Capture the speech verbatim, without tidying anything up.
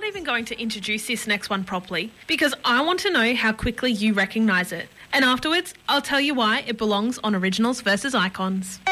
not even going to introduce this next one properly because I want to know how quickly you recognise it. And afterwards, I'll tell you why it belongs on Originals versus Icons.